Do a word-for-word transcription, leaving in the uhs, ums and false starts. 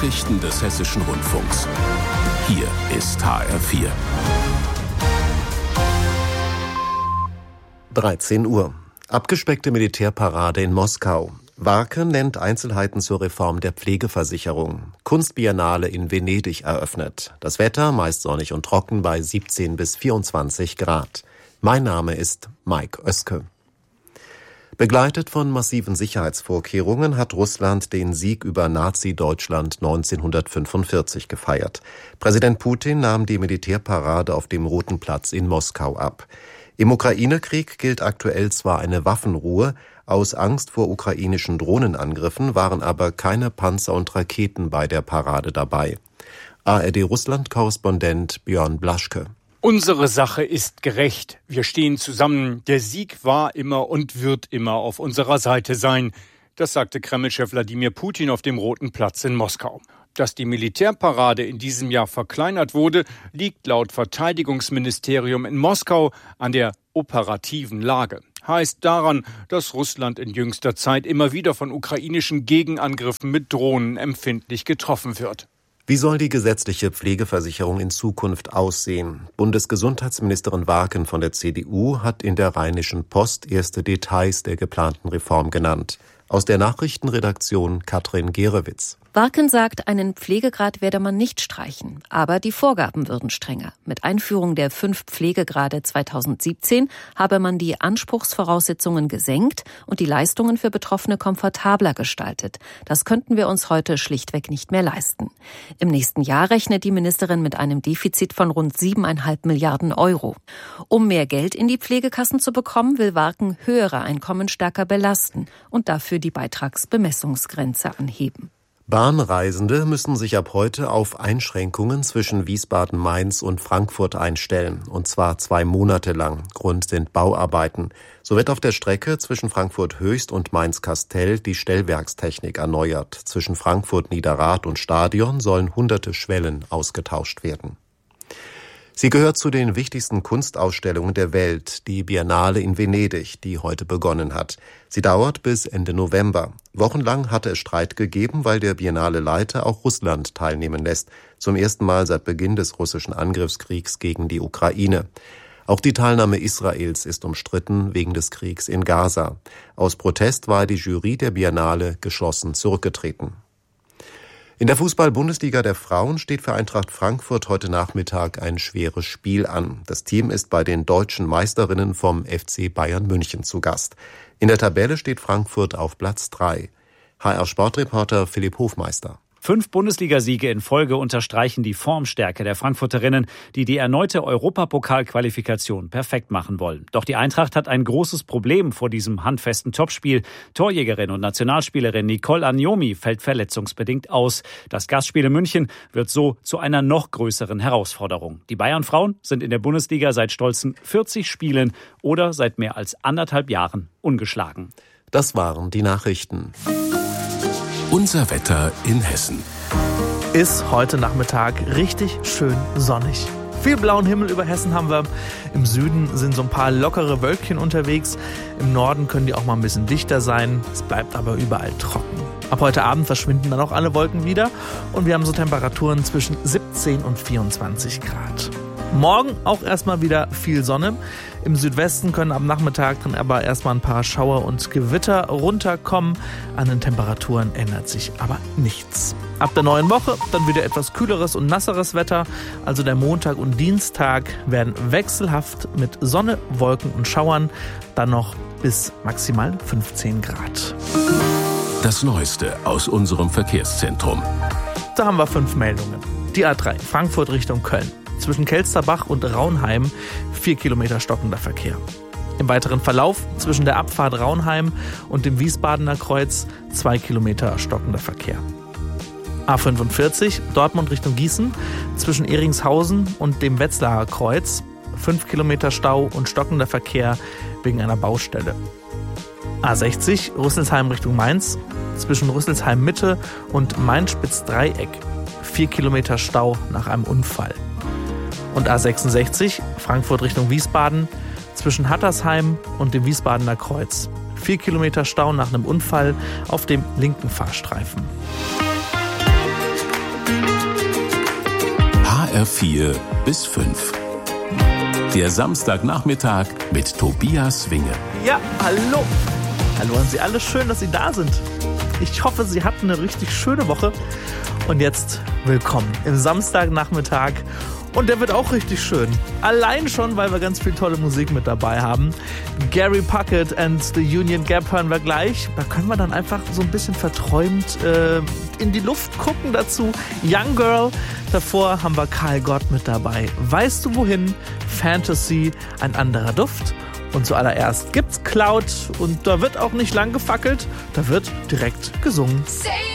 Nachrichten des Hessischen Rundfunks. Hier ist H R vier. dreizehn Uhr. Abgespeckte Militärparade in Moskau. Warken nennt Einzelheiten zur Reform der Pflegeversicherung. Kunstbiennale in Venedig eröffnet. Das Wetter meist sonnig und trocken bei siebzehn bis vierundzwanzig Grad. Mein Name ist Mike Oeske. Begleitet von massiven Sicherheitsvorkehrungen hat Russland den Sieg über Nazi-Deutschland neunzehnhundertfünfundvierzig gefeiert. Präsident Putin nahm die Militärparade auf dem Roten Platz in Moskau ab. Im Ukraine-Krieg gilt aktuell zwar eine Waffenruhe, aus Angst vor ukrainischen Drohnenangriffen waren aber keine Panzer und Raketen bei der Parade dabei. A R D-Russland-Korrespondent Björn Blaschke. Unsere Sache ist gerecht. Wir stehen zusammen. Der Sieg war immer und wird immer auf unserer Seite sein. Das sagte Kreml-Chef Wladimir Putin auf dem Roten Platz in Moskau. Dass die Militärparade in diesem Jahr verkleinert wurde, liegt laut Verteidigungsministerium in Moskau an der operativen Lage. Heißt daran, dass Russland in jüngster Zeit immer wieder von ukrainischen Gegenangriffen mit Drohnen empfindlich getroffen wird. Wie soll die gesetzliche Pflegeversicherung in Zukunft aussehen? Bundesgesundheitsministerin Warken von der C D U hat in der Rheinischen Post erste Details der geplanten Reform genannt. Aus der Nachrichtenredaktion Katrin Gerewitz. Warken sagt, einen Pflegegrad werde man nicht streichen, aber die Vorgaben würden strenger. Mit Einführung der fünf Pflegegrade zweitausendsiebzehn habe man die Anspruchsvoraussetzungen gesenkt und die Leistungen für Betroffene komfortabler gestaltet. Das könnten wir uns heute schlichtweg nicht mehr leisten. Im nächsten Jahr rechnet die Ministerin mit einem Defizit von rund siebeneinhalb Milliarden Euro. Um mehr Geld in die Pflegekassen zu bekommen, will Warken höhere Einkommen stärker belasten und dafür die Beitragsbemessungsgrenze anheben. Bahnreisende müssen sich ab heute auf Einschränkungen zwischen Wiesbaden-Mainz und Frankfurt einstellen, und zwar zwei Monate lang. Grund sind Bauarbeiten. So wird auf der Strecke zwischen Frankfurt-Höchst und Mainz-Kastel die Stellwerkstechnik erneuert. Zwischen Frankfurt-Niederrad und Stadion sollen hunderte Schwellen ausgetauscht werden. Sie gehört zu den wichtigsten Kunstausstellungen der Welt, die Biennale in Venedig, die heute begonnen hat. Sie dauert bis Ende November. Wochenlang hatte es Streit gegeben, weil der Biennale-Leiter auch Russland teilnehmen lässt. Zum ersten Mal seit Beginn des russischen Angriffskriegs gegen die Ukraine. Auch die Teilnahme Israels ist umstritten wegen des Kriegs in Gaza. Aus Protest war die Jury der Biennale geschlossen zurückgetreten. In der Fußball-Bundesliga der Frauen steht für Eintracht Frankfurt heute Nachmittag ein schweres Spiel an. Das Team ist bei den deutschen Meisterinnen vom F C Bayern München zu Gast. In der Tabelle steht Frankfurt auf Platz drei. H R-Sportreporter Philipp Hofmeister. Fünf Bundesligasiege in Folge unterstreichen die Formstärke der Frankfurterinnen, die die erneute Europapokal-Qualifikation perfekt machen wollen. Doch die Eintracht hat ein großes Problem vor diesem handfesten Topspiel. Torjägerin und Nationalspielerin Nicole Agnomi fällt verletzungsbedingt aus. Das Gastspiel in München wird so zu einer noch größeren Herausforderung. Die Bayern-Frauen sind in der Bundesliga seit stolzen vierzig Spielen oder seit mehr als anderthalb Jahren ungeschlagen. Das waren die Nachrichten. Unser Wetter in Hessen. Ist heute Nachmittag richtig schön sonnig. Viel blauen Himmel über Hessen haben wir. Im Süden sind so ein paar lockere Wölkchen unterwegs. Im Norden können die auch mal ein bisschen dichter sein. Es bleibt aber überall trocken. Ab heute Abend verschwinden dann auch alle Wolken wieder. Und wir haben so Temperaturen zwischen siebzehn und vierundzwanzig Grad. Morgen auch erstmal wieder viel Sonne. Im Südwesten können am Nachmittag dann aber erstmal ein paar Schauer und Gewitter runterkommen. An den Temperaturen ändert sich aber nichts. Ab der neuen Woche dann wieder etwas kühleres und nasseres Wetter. Also der Montag und Dienstag werden wechselhaft mit Sonne, Wolken und Schauern. Dann noch bis maximal fünfzehn Grad. Das Neueste aus unserem Verkehrszentrum. Da haben wir fünf Meldungen. Die A drei, Frankfurt Richtung Köln. Zwischen Kelsterbach und Raunheim vier Kilometer stockender Verkehr. Im weiteren Verlauf zwischen der Abfahrt Raunheim und dem Wiesbadener Kreuz zwei Kilometer stockender Verkehr. A fünfundvierzig, Dortmund Richtung Gießen, zwischen Ehringshausen und dem Wetzlarer Kreuz fünf Kilometer Stau und stockender Verkehr wegen einer Baustelle. A sechzig, Rüsselsheim Richtung Mainz, zwischen Rüsselsheim Mitte und Mainz-Spitz-Dreieck vier Kilometer Stau nach einem Unfall. Und A sechsundsechzig, Frankfurt Richtung Wiesbaden, zwischen Hattersheim und dem Wiesbadener Kreuz. Vier Kilometer Stau nach einem Unfall auf dem linken Fahrstreifen. R vier bis fünf. Der Samstagnachmittag mit Tobias Winge. Ja, hallo. Hallo an Sie alle, schön, dass Sie da sind. Ich hoffe, Sie hatten eine richtig schöne Woche. Und jetzt willkommen im Samstagnachmittag. Und der wird auch richtig schön. Allein schon, weil wir ganz viel tolle Musik mit dabei haben. Gary Puckett and the Union Gap hören wir gleich. Da können wir dann einfach so ein bisschen verträumt äh, in die Luft gucken dazu. Young Girl. Davor haben wir Karl Gott mit dabei. Weißt du wohin? Fantasy, ein anderer Duft. Und zuallererst gibt's Cloud. Und da wird auch nicht lang gefackelt. Da wird direkt gesungen. Say